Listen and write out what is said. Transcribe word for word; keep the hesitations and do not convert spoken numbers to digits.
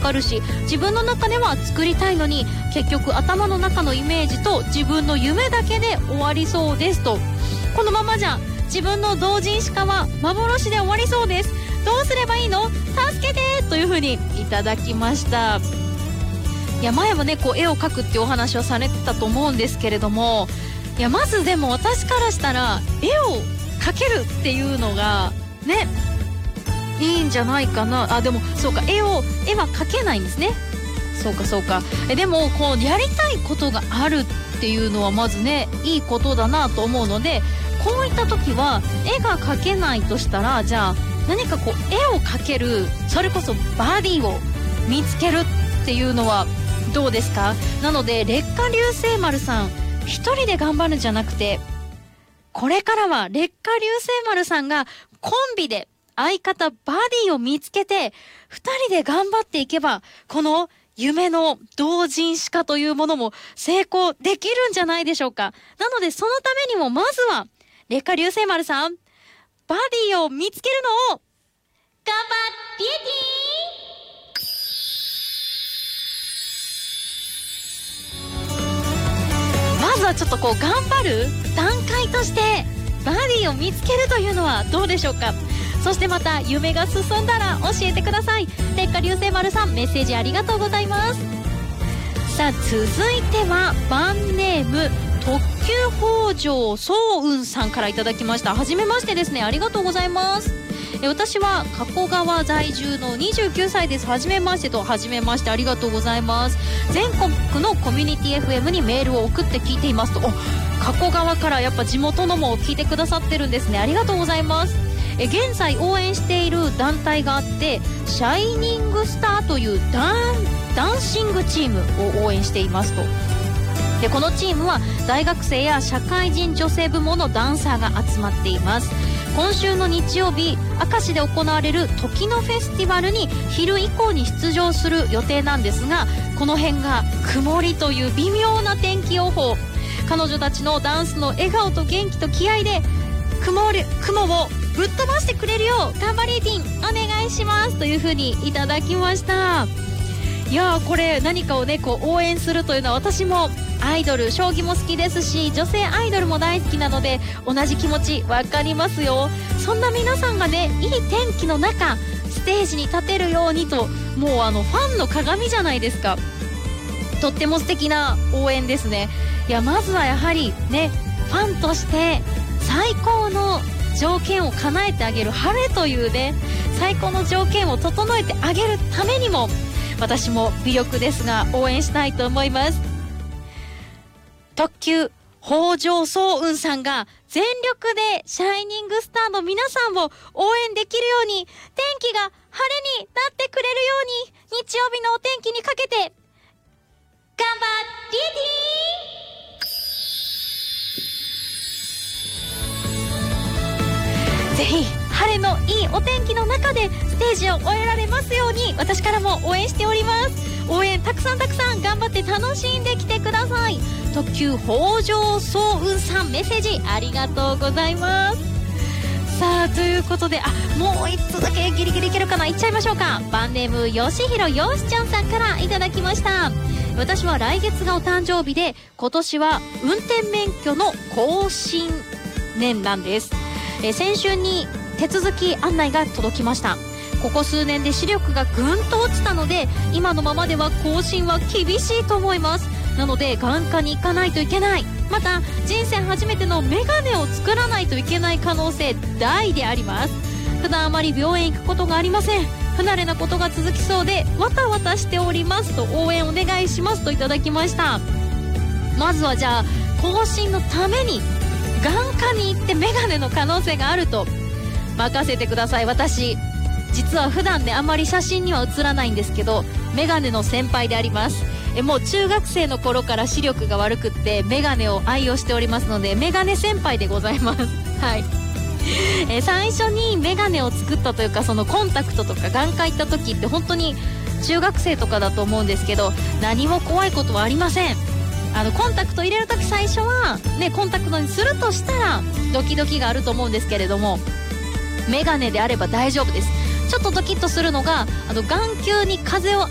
かるし、自分の中では作りたいのに結局頭の中のイメージと自分の夢だけで終わりそうですと。このままじゃ自分の同人誌化は幻で終わりそうです。どうすればいいの？助けてというふうにいただきました。いや、前はねこう絵を描くっていうお話をされてたと思うんですけれども、いやまずでも私からしたら絵を描けるっていうのがねいいんじゃないかな。あ、でもそうか、絵を絵は描けないんですね。そうかそうか。えでもこうやりたいことがあるっていうのはまずねいいことだなと思うので、こういった時は絵が描けないとしたら、じゃあ何かこう絵を描ける、それこそバディを見つけるっていうのはどうですか？なので劣化流星丸さん一人で頑張るんじゃなくて、これからは劣化流星丸さんがコンビで相方バディを見つけて二人で頑張っていけば、この夢の同人誌化というものも成功できるんじゃないでしょうか。なのでそのためにもまずは劣化流星丸さん、バディを見つけるのを頑張りえてー。まずはちょっとこう頑張る段階としてバディを見つけるというのはどうでしょうか。そしてまた夢が進んだら教えてください。劣化流星丸さん、メッセージありがとうございます。さあ続いてはバンネーム特急北条総雲さんからいただきました。はじめましてですね、ありがとうございます。え私は加古川在住のにじゅうきゅうさいです。はじめましてと。はじめまして、ありがとうございます。全国のコミュニティ エフエム にメールを送って聞いていますと。お、加古川からやっぱ地元のも聞いてくださってるんですね。ありがとうございます。え現在応援している団体があって、シャイニングスターというダンダンシングチームを応援していますと。でこのチームは大学生や社会人女性部門のダンサーが集まっています。今週の日曜日、明石で行われる時のフェスティバルに昼以降に出場する予定なんですが、この辺が曇りという微妙な天気予報。彼女たちのダンスの笑顔と元気と気合で雲り雲をぶっ飛ばしてくれるよう頑張りーティンお願いしますというふうにいただきました。いやー、これ何かをねこう応援するというのは、私もアイドル、将棋も好きですし、女性アイドルも大好きなので同じ気持ちわかりますよ。そんな皆さんがねいい天気の中ステージに立てるようにと、もうあのファンの鏡じゃないですか。とっても素敵な応援ですね。いやまずはやはりねファンとして最高の条件を叶えてあげる、晴れというね最高の条件を整えてあげるためにも、私も微力ですが応援したいと思います。特急北条総雲さんが全力でシャイニングスターの皆さんを応援できるように、天気が晴れになってくれるように、日曜日のお天気にかけて頑張りーティー。ぜひ晴れのいいお天気の中でステージを終えられますように、私からも応援しております。応援たくさんたくさん頑張って楽しんできてください。特急北条総雲さん、メッセージありがとうございます。さあということで、あもう一つだけギリギリいけるかな、いっちゃいましょうか。バンネームよしひろよしちゃんさんからいただきました。私は来月がお誕生日で、今年は運転免許の更新年なんです。え先週に手続き案内が届きました。ここ数年で視力がぐんと落ちたので、今のままでは更新は厳しいと思います。なので眼科に行かないといけない。また人生初めてのメガネを作らないといけない可能性大であります。普段あまり病院行くことがありません。不慣れなことが続きそうでわたわたしておりますと、応援お願いしますといただきました。まずはじゃあ更新のために眼科に行ってメガネの可能性があると、任せてください。私実は普段ねあんまり写真には写らないんですけど、メガネの先輩であります。えもう中学生の頃から視力が悪くってメガネを愛用しておりますので、メガネ先輩でございます。はいえ最初にメガネを作ったというか、そのコンタクトとか眼科行った時って本当に中学生とかだと思うんですけど、何も怖いことはありません。あのコンタクト入れる時最初はねコンタクトにするとしたらドキドキがあると思うんですけれども、メガネであれば大丈夫です。ちょっとドキッとするのが、あの眼球に風を